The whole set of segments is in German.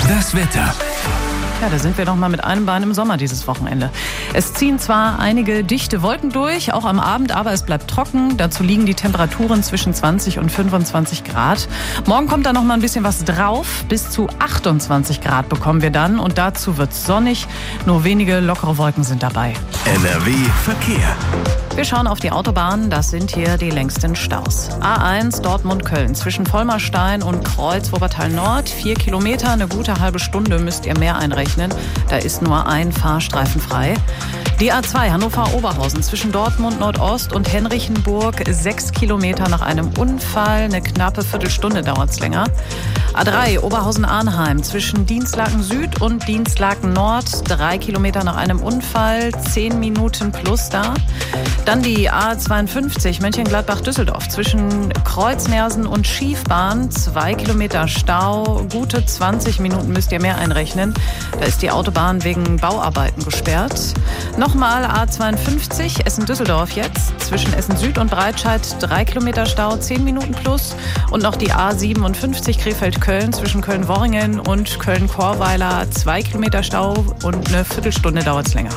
Das Wetter. Ja, da sind wir noch mal mit einem Bein im Sommer dieses Wochenende. Es ziehen zwar einige dichte Wolken durch, auch am Abend, aber es bleibt trocken. Dazu liegen die Temperaturen zwischen 20 und 25 Grad. Morgen kommt da noch mal ein bisschen was drauf. Bis zu 28 Grad bekommen wir dann. Und dazu wird's sonnig. Nur wenige lockere Wolken sind dabei. NRW Verkehr. Wir schauen auf die Autobahn. Das sind hier die längsten Staus. A1 Dortmund-Köln zwischen Vollmerstein und Kreuz Wuppertal Nord. 4 Kilometer, eine gute halbe Stunde müsst ihr mehr einrechnen. Da ist nur ein Fahrstreifen frei. Die A2 Hannover-Oberhausen zwischen Dortmund Nordost und Henrichenburg. 6 Kilometer nach einem Unfall. Eine knappe Viertelstunde dauert es länger. A3 Oberhausen-Arnheim zwischen Dinslaken Süd und Dinslaken Nord. 3 Kilometer nach einem Unfall. 10 Minuten plus da. Dann die A52 Mönchengladbach-Düsseldorf zwischen Kreuznersen und Schiefbahn. 2 Kilometer Stau. Gute 20 Minuten müsst ihr mehr einrechnen. Da ist die Autobahn wegen Bauarbeiten gesperrt. Nochmal A52 Essen-Düsseldorf jetzt zwischen Essen Süd und Breitscheid. 3 Kilometer Stau, 10 Minuten plus. Und noch die A57 Krefeld-Köln zwischen Köln-Worringen und Köln-Chorweiler. 2 Kilometer Stau und eine Viertelstunde dauert es länger.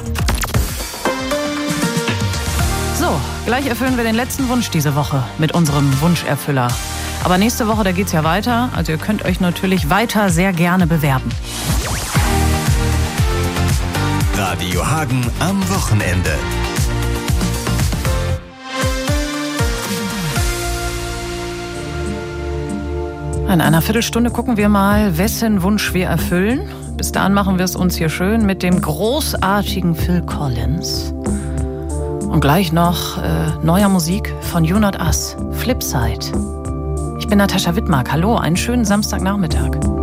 So, gleich erfüllen wir den letzten Wunsch diese Woche mit unserem Wunscherfüller. Aber nächste Woche, da geht's ja weiter. Also ihr könnt euch natürlich weiter sehr gerne bewerben. Radio Hagen am Wochenende. In einer Viertelstunde gucken wir mal, wessen Wunsch wir erfüllen. Bis dahin machen wir es uns hier schön mit dem großartigen Phil Collins. Und gleich noch neuer Musik von You Not Us, Flipside. Ich bin Natascha Wittmark. Hallo, einen schönen Samstagnachmittag.